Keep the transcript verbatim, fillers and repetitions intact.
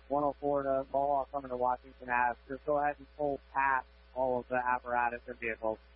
one oh four to Mohawk coming to Washington Ave. Just go ahead and pull past all of the apparatus and vehicles.